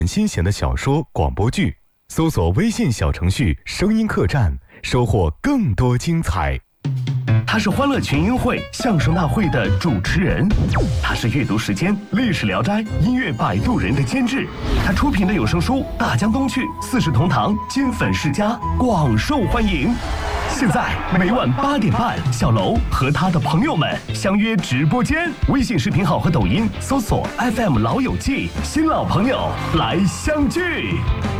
新鲜的小说、广播剧，搜索微信小程序“声音客栈”，收获更多精彩。 他是欢乐群英会相声大会的主持人，他是阅读时间历史聊斋音乐摆渡人的监制，他出品的有声书《大江东去》《四世同堂》金粉世家广受欢迎。现在每晚8点半，小楼和他的朋友们相约直播间，微信视频号和抖音搜索 FM 老友记，新老朋友来相聚。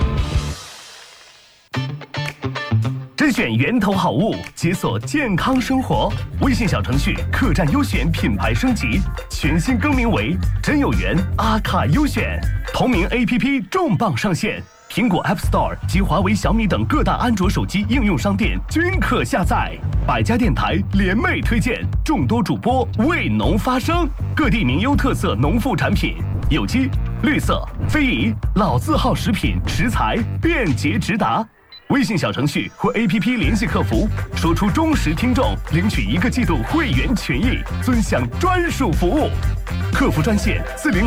甄选源头好物，解锁健康生活。微信小程序客栈优选品牌升级，全新更名为真有缘阿卡优选。同名 APP 重磅上线，苹果 App Store 及华为、小米等各大安卓手机应用商店均可下载。百家电台联袂推荐，众多主播为农发声，各地名优特色农副产品，有机、绿色、非遗、老字号食品食材便捷直达。微信小程序或 APP 联系客服，说出忠实听众，领取1个季度会员权益，尊享专属服务。客服专线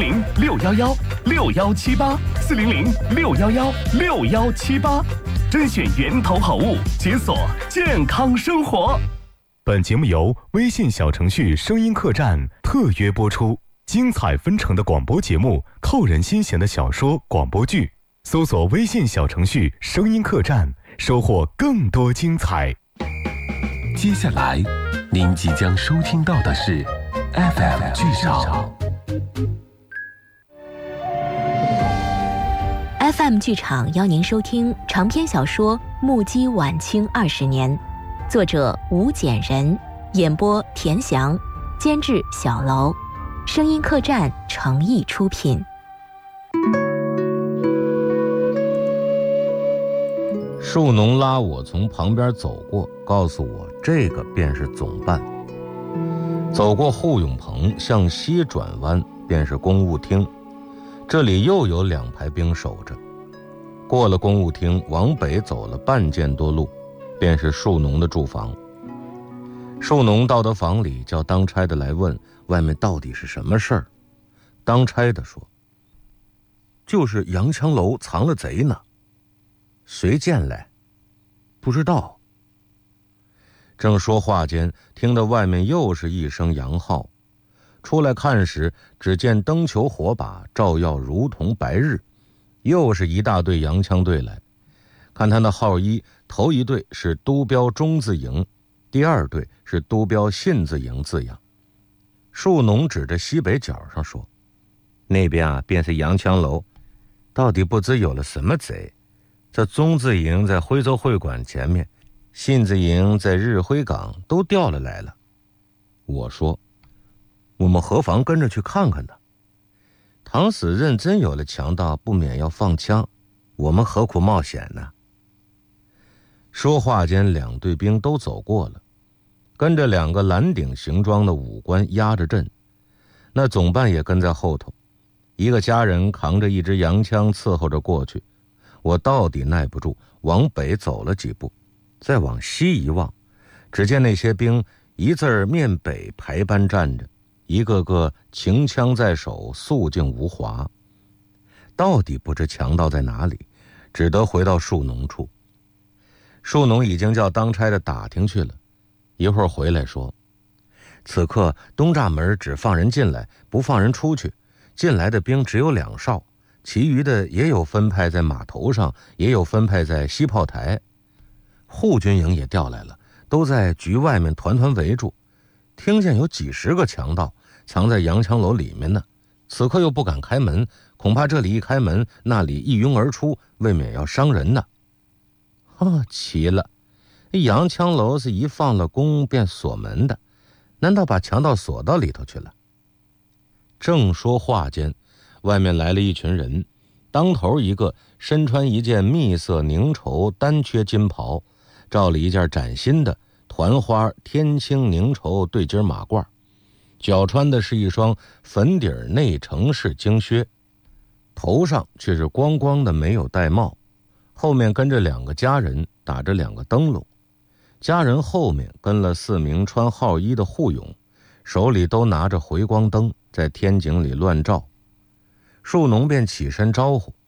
400-611611-6178，400-611611-6178，甄选源头好物，解锁健康生活。 本节目由微信小程序“声音客栈”特约播出，精彩纷呈的广播节目，扣人心弦的小说、广播剧。搜索微信小程序“声音客栈”，收获更多精彩。 接下来，您即将收听到的是 FM 剧场。 FM 剧场邀您收听长篇小说《目击晚清20年》，作者吴简人，演播田翔，监制小楼，声音客栈诚意出品。 树农拉我从旁边走过，告诉我这个便是总办。走过护勇棚，向西转弯便是公务厅，这里又有2排兵守着。过了公务厅，往北走了半箭多路，便是树农的住房。树农到的房里，叫当差的来问外面到底是什么事儿。当差的说，就是洋枪楼藏了贼呢。谁见来？不知道。正说话间，听得外面又是一声洋号。出来看时，只见灯球火把照耀如同白日，又是一大队洋枪队来。看他那号衣，头一队是都标中字营，第2队是都标信字营字样。树农指着西北角上说，那边啊便是洋枪楼，到底不知有了什么贼。这中字营在徽州会馆前面，信字营在日辉港，都调了来了。我说，我们何妨跟着去看看呢？倘使认真有了强盗，不免要放枪，我们何苦冒险呢？说话间，2队兵都走过了，跟着2个蓝顶行装的武官压着阵，那总办也跟在后头，一个家人扛着一支洋枪伺候着过去。我到底耐不住，往北走了几步，再往西一望，只见那些兵一字儿面北排班站着，一个个擎枪在手，肃静无华。到底不知强盗在哪里，只得回到树农处。树农已经叫当差的打听去了，一会儿回来说，此刻东栅门只放人进来，不放人出去，进来的兵只有2哨，其余的也有分派在码头上，也有分派在西炮台。护军营也调来了，都在局外面团团围住，听见有几10个强盗藏在洋枪楼里面呢，此刻又不敢开门，恐怕这里一开门，那里一拥而出，未免要伤人呢。奇了，洋枪楼是一放了工便锁门的，难道把强盗锁到里头去了？正说话间，外面来了一群人，当头一个身穿一件蜜色凝绸单缺金袍，罩了一件崭新的团花天青凝绸对襟马褂，脚穿的是一双粉底内城式精靴，头上却是光光的，没有戴帽。后面跟着2个家人，打着2个灯笼，家人后面跟了4名穿号衣的护勇，手里都拿着回光灯，在天井里乱照。树农便起身招呼，